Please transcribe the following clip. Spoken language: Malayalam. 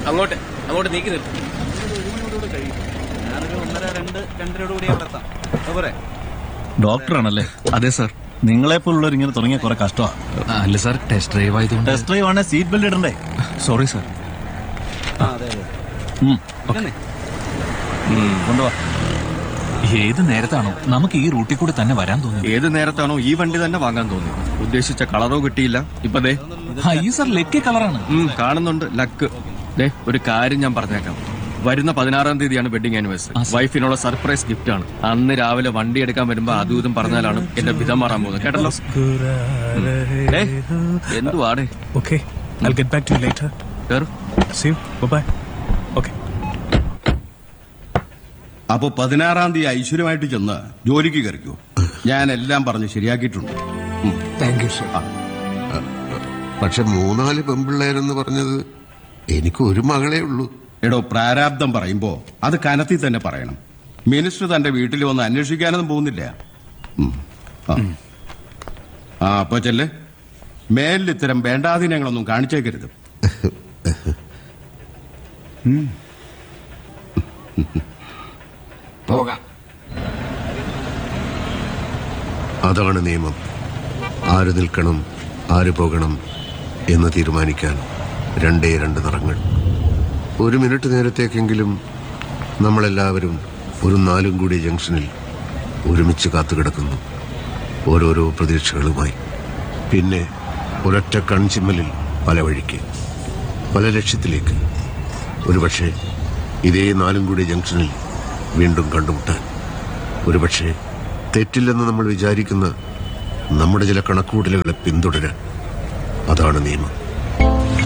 അങ്ങോട്ട് അങ്ങോട്ട് നീക്കി നിർത്തും. ഡോക്ടറാണല്ലേ? അതെ സാർ. നിങ്ങളെപ്പോലുള്ളവർ ഇങ്ങനെ തുടങ്ങിയ കുറെ കഷ്ടമാണ്. അല്ല സാർ, ടെസ്റ്റ് ഡ്രൈവ് ആയതുകൊണ്ട്. ടെസ്റ്റ് ഡ്രൈവ് ആണെ സീറ്റ് ബെൽറ്റ് ഇടണ്ടേ? Sorry sir. കൊണ്ടുപോവാ. ഏത് നേരത്താണോ നമുക്ക് ഈ റൂട്ടിൽ കൂടെ തന്നെ വരാൻ തോന്നുന്നത്? ഏത് നേരത്താണോ ഈ വണ്ടി തന്നെ വാങ്ങാൻ തോന്നി. ഉദ്ദേശിച്ച കളറോ കിട്ടിയില്ല. ഇപ്പൊ ദേ അയ്യോ സാർ, ലക്കി കളറാണ്. കാണുന്നുണ്ട്. ലക്ക്. ദേ ഒരു കാര്യം ഞാൻ പറഞ്ഞേക്കാം. വരുന്ന 16-ാം തീയതിയാണ് വെഡിങ് ആനിവേഴ്സറി. വൈഫിനുള്ള സർപ്രൈസ് ഗിഫ്റ്റ് ആണ്. അന്ന് രാവിലെ വണ്ടി എടുക്കാൻ വരുമ്പോ അതും ഇതും പറഞ്ഞാലാണ് എന്റെ വിധം മാറാൻ പോകുന്നത്. കേട്ടല്ലോ? എന്തുവാടേ? Okay, I'll get back to you later. See you. Bye-bye. Okay. അപ്പൊ 16-ാം തീയതി ഐശ്വര്യമായിട്ട് ചെന്ന് ജോലിക്ക് കയറിക്കോ. ഞാൻ എല്ലാം പറഞ്ഞ് ശരിയാക്കിയിട്ടുണ്ട്. Thank you sir. പക്ഷെ 3-4 പെൺപിള്ളേരെന്ന് പറഞ്ഞത് എനിക്ക് ഒരു മകളേ ഉള്ളൂ. എടോ, പ്രാരാബ്ദം പറയുമ്പോ അത് കനത്തി തന്നെ പറയണം. മിനിസ്റ്റർ തന്റെ വീട്ടിൽ വന്ന് അന്വേഷിക്കാനൊന്നും പോകുന്നില്ല. അപ്പൊ ചെല്ല്. മേലിൽ ഇത്തരം വേണ്ടാധീനങ്ങളൊന്നും കാണിച്ചേക്കരുത്. പോകാം. അതാണ് നിയമം. ആര് നിൽക്കണം, ആര് പോകണം എന്ന് തീരുമാനിക്കാൻ 2 നിറങ്ങൾ. 1 മിനിറ്റ് നേരത്തേക്കെങ്കിലും നമ്മളെല്ലാവരും ഒരു 4 കൂടി ജംഗ്ഷനിൽ ഒരുമിച്ച് കാത്തുകിടക്കുന്നു, ഓരോരോ പ്രതീക്ഷകളുമായി. പിന്നെ ഒരൊറ്റ കൺചിമ്മലിൽ പല വഴിക്ക്, പല ലക്ഷ്യത്തിലേക്ക്. ഒരുപക്ഷെ ഇതേ 4 കൂടി ജംഗ്ഷനിൽ വീണ്ടും കണ്ടുമുട്ടാൻ. ഒരുപക്ഷെ തെറ്റില്ലെന്ന് നമ്മൾ വിചാരിക്കുന്ന നമ്മുടെ ചില കണക്കുകൂട്ടലുകളെ പിന്തുടരാൻ. അതാണ് നിയമം.